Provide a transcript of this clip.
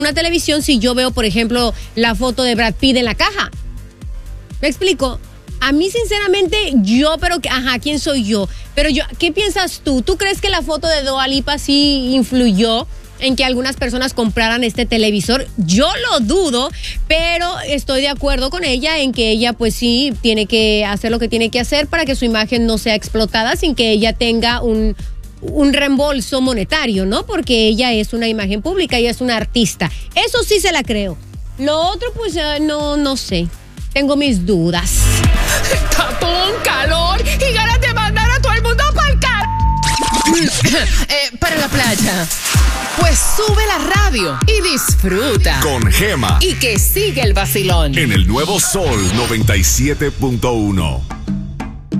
una televisión si yo veo, por ejemplo, la foto de Brad Pitt en la caja? ¿Me explico? A mí, sinceramente, ¿quién soy yo? Pero ¿qué piensas tú? ¿Tú crees que la foto de Dua Lipa sí influyó en que algunas personas compraran este televisor? Yo lo dudo, pero estoy de acuerdo con ella en que ella pues sí tiene que hacer lo que tiene que hacer para que su imagen no sea explotada sin que ella tenga un reembolso monetario, ¿no? Porque ella es una imagen pública, ella es una artista. Eso sí se la creo. Lo otro pues no sé. Tengo mis dudas. Tapón, calor y ganas de mandar a todo el mundo para la playa. Pues sube la radio y disfruta. Con Gema. Y que sigue el vacilón. En el nuevo Sol 97.1.